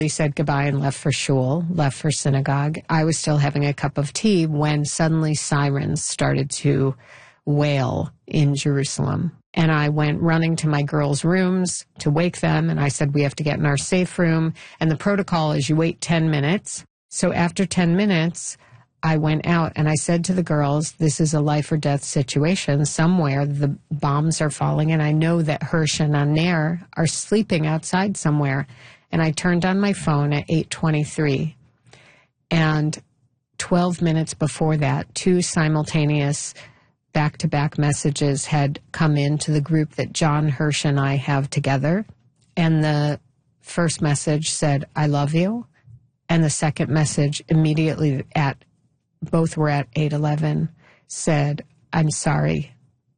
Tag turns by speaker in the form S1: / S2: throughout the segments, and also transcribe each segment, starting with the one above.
S1: He said goodbye and left for shul, left for synagogue. I was still having a cup of tea when suddenly sirens started to wail in Jerusalem. And I went running to my girls' rooms to wake them. And I said, we have to get in our safe room. And the protocol is you wait 10 minutes. So after 10 minutes, I went out and I said to the girls, this is a life or death situation. Somewhere the bombs are falling. And I know that Hirsch and Aner are sleeping outside somewhere. And I turned on my phone at 8:23. And 12 minutes before that, 2 simultaneous back-to-back messages had come into the group that John Hirsch and I have together. And the first message said, I love you. And the second message immediately both were at 8:11, said, I'm sorry.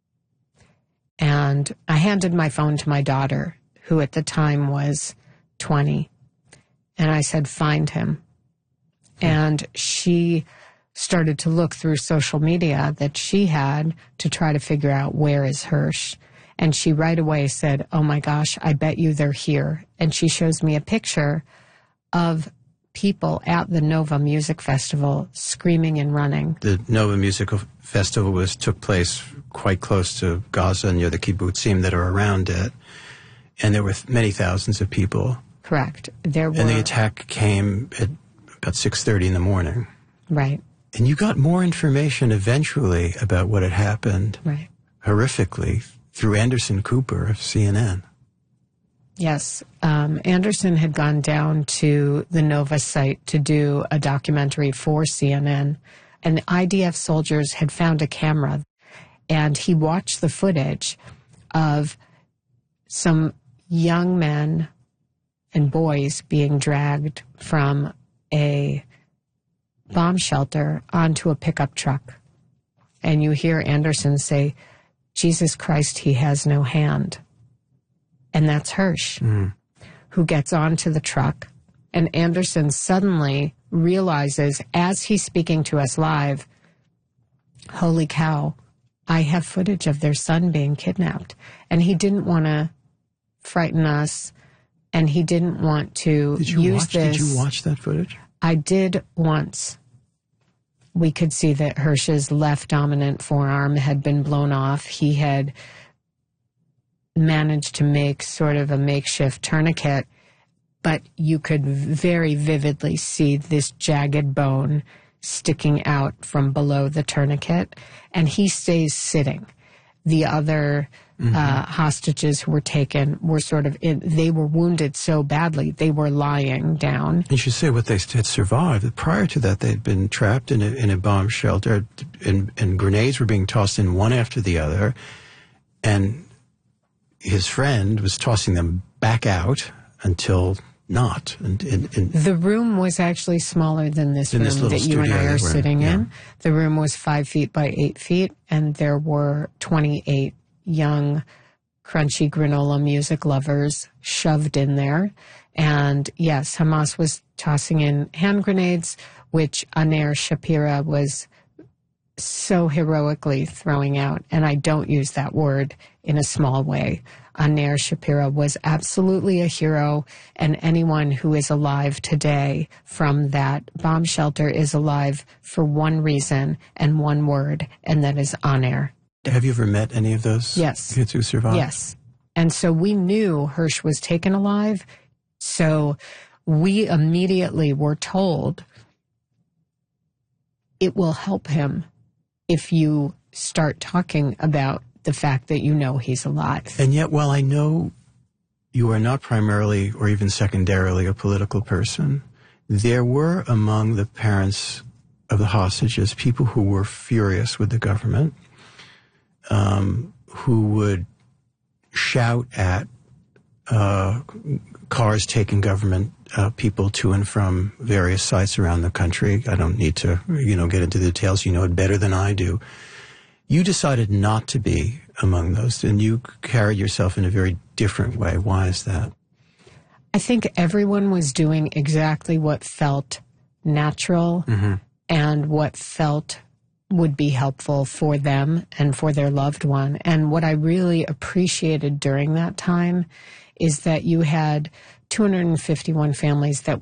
S1: And I handed my phone to my daughter, who at the time was 20. And I said, find him. And she started to look through social media that she had to try to figure out where is Hirsch. And she right away said, oh my gosh, I bet you they're here. And she shows me a picture of people at the Nova Music Festival screaming and running.
S2: The Nova Music Festival took place quite close to Gaza, near the kibbutzim that are around it. And there were many thousands of people.
S1: Correct. And
S2: the attack came at about 6:30 in the morning.
S1: Right.
S2: And you got more information eventually about what had happened,
S1: right,
S2: horrifically, through Anderson Cooper of CNN.
S1: Yes. Anderson had gone down to the Nova site to do a documentary for CNN, and IDF soldiers had found a camera, and he watched the footage of some young men and boys being dragged from a bomb shelter onto a pickup truck. And you hear Anderson say, Jesus Christ, he has no hand. And that's Hirsch, who gets onto the truck. And Anderson suddenly realizes, as he's speaking to us live, holy cow, I have footage of their son being kidnapped. And he didn't want to frighten us, and he didn't want to use this.
S2: Did you watch that footage?
S1: I did once. We could see that Hirsch's left dominant forearm had been blown off. He had managed to make sort of a makeshift tourniquet, but you could very vividly see this jagged bone sticking out from below the tourniquet, and he stays sitting. The other hostages who were taken were they were wounded so badly, they were lying down.
S2: You should say what they had survived. Prior to that, they'd been trapped in a bomb shelter, and grenades were being tossed in one after the other, and his friend was tossing them back out until not.
S1: The room was actually smaller than this room that you and I are sitting in. The room was 5 feet by 8 feet, and there were 28 young, crunchy granola music lovers shoved in there. And yes, Hamas was tossing in hand grenades, which Aner Shapira was so heroically throwing out. And I don't use that word in a small way. Aner Shapira was absolutely a hero, and anyone who is alive today from that bomb shelter is alive for one reason and one word, and that is Aner.
S2: Have you ever met any of those kids who survived?
S1: Yes. And so we knew Hirsch was taken alive, so we immediately were told it will help him if you start talking about the fact that you know he's alive.
S2: And yet, while I know you are not primarily or even secondarily a political person, there were among the parents of the hostages people who were furious with the government, who would shout at cars taking government people to and from various sites around the country. I don't need to, get into the details. You know it better than I do. You decided not to be among those, and you carried yourself in a very different way. Why is that?
S1: I think everyone was doing exactly what felt natural and what felt would be helpful for them and for their loved one. And what I really appreciated during that time is that you had 251 families that